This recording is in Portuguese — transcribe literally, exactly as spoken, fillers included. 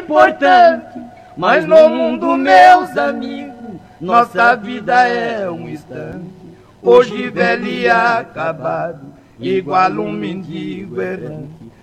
importante, mas no mundo, meus amigos, nossa vida é um instante. Hoje velho e acabado, igual um mendigo errante.